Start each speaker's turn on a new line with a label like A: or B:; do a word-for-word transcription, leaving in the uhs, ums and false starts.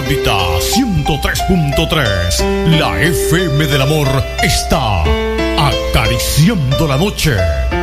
A: Inaudita ciento tres punto tres. La F M del amor está acariciando la noche.